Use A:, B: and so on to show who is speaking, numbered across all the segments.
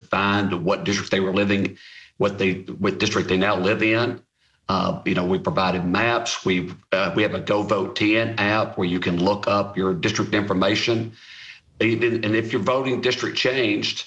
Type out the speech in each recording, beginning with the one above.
A: find what district they were living, what district they now live in. We provided maps. We have a Go Vote 10 app where you can look up your district information. And if your voting district changed,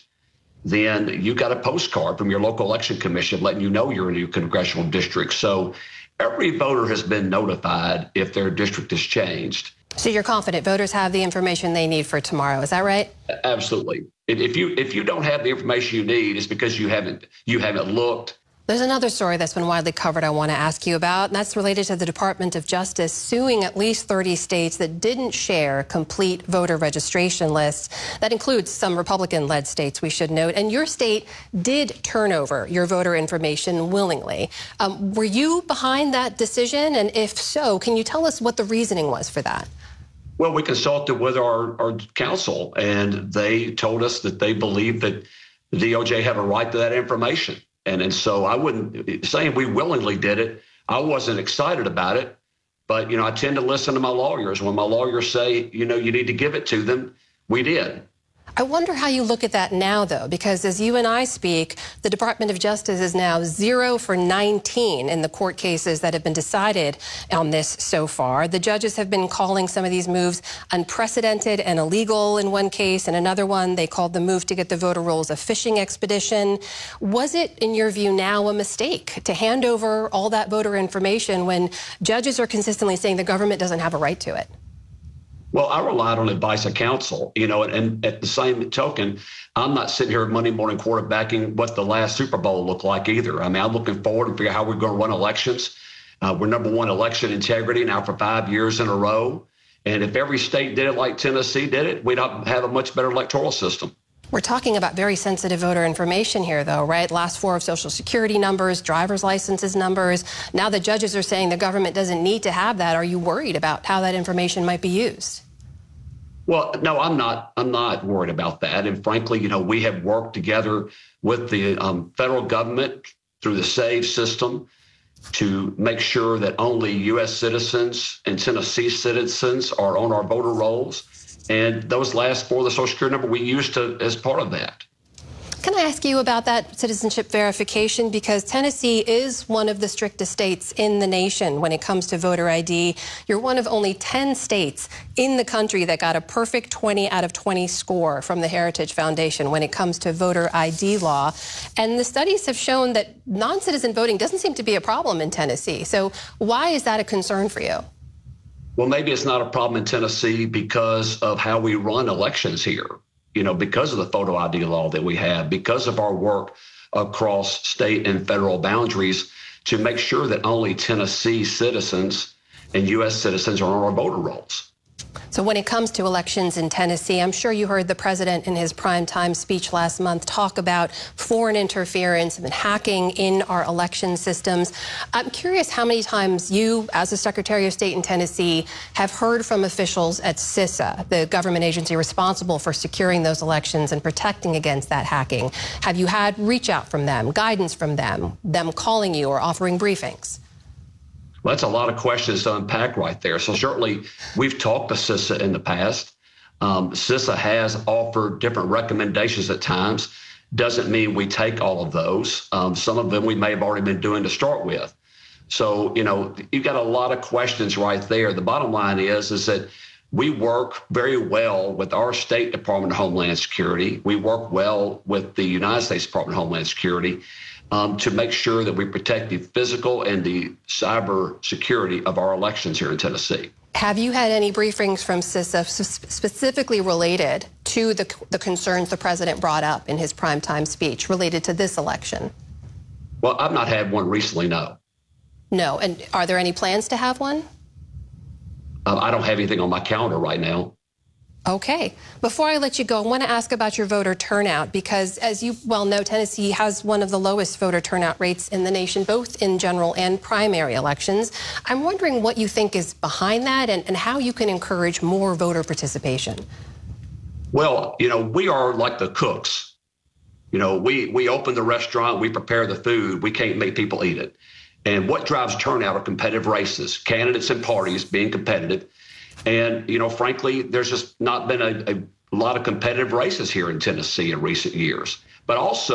A: then you got a postcard from your local election commission letting you know you're in a new congressional district. So every voter has been notified if their district has changed.
B: So you're confident voters have the information they need for tomorrow. Is that right?
A: Absolutely. If you don't have the information you need, it's because you haven't looked.
B: There's another story that's been widely covered I want to ask you about, and that's related to the Department of Justice suing at least 30 states that didn't share complete voter registration lists. That includes some Republican-led states, we should note. And your state did turn over your voter information willingly. Were you behind that decision? And if so, can you tell us what the reasoning was for that?
A: Well, we consulted with our counsel, and they told us that they believe that the DOJ have a right to that information. And so I wouldn't say we willingly did it. I wasn't excited about it, but, I tend to listen to my lawyers. When my lawyers say, you need to give it to them, we did.
B: I wonder how you look at that now, though, because as you and I speak, the Department of Justice is now 0 for 19 in the court cases that have been decided on this so far. The judges have been calling some of these moves unprecedented and illegal in one case. In another one, they called the move to get the voter rolls a fishing expedition. Was it, in your view, now a mistake to hand over all that voter information when judges are consistently saying the government doesn't have a right to it?
A: Well, I relied on advice of counsel, and at the same token, I'm not sitting here Monday morning quarterbacking what the last Super Bowl looked like either. I mean, I'm looking forward and figure out how we're going to run elections. We're #1 election integrity now for 5 years in a row. And if every state did it like Tennessee did it, we'd have a much better electoral system.
B: We're talking about very sensitive voter information here, though, right? Last 4 of Social Security numbers, driver's licenses numbers. Now the judges are saying the government doesn't need to have that. Are you worried about how that information might be used?
A: Well, no, I'm not worried about that. And frankly, we have worked together with the federal government through the SAVE system to make sure that only U.S. citizens and Tennessee citizens are on our voter rolls. And those last 4 of the Social Security number we used as part of that.
B: Can I ask you about that citizenship verification? Because Tennessee is one of the strictest states in the nation when it comes to voter ID. You're one of only 10 states in the country that got a perfect 20 out of 20 score from the Heritage Foundation when it comes to voter ID law. And the studies have shown that non-citizen voting doesn't seem to be a problem in Tennessee. So why is that a concern for you?
A: Well, maybe it's not a problem in Tennessee because of how we run elections here. Because of the photo ID law that we have, because of our work across state and federal boundaries to make sure that only Tennessee citizens and U.S. citizens are on our voter rolls.
B: So when it comes to elections in Tennessee, I'm sure you heard the president in his primetime speech last month talk about foreign interference and hacking in our election systems. I'm curious how many times you, as the Secretary of State in Tennessee, have heard from officials at CISA, the government agency responsible for securing those elections and protecting against that hacking. Have you had reach out from them, guidance from them calling you or offering briefings?
A: Well, that's a lot of questions to unpack right there. So certainly we've talked to CISA in the past. CISA has offered different recommendations at times. Doesn't mean we take all of those. Some of them we may have already been doing to start with. So, you've got a lot of questions right there. The bottom line is that we work very well with our State Department of Homeland Security. We work well with the United States Department of Homeland Security to make sure that we protect the physical and the cyber security of our elections here in Tennessee.
B: Have you had any briefings from CISA specifically related to the concerns the president brought up in his primetime speech related to this election?
A: Well, I've not had one recently, no.
B: No. And are there any plans to have one?
A: I don't have anything on my calendar right now.
B: Okay. Before I let you go, I want to ask about your voter turnout because, as you well know, Tennessee has one of the lowest voter turnout rates in the nation, both in general and primary elections. I'm wondering what you think is behind that and how you can encourage more voter participation.
A: Well, we are like the cooks. We open the restaurant, we prepare the food, we can't make people eat it. And what drives turnout are competitive races, candidates and parties being competitive. And, frankly, there's just not been a lot of competitive races here in Tennessee in recent years. But also,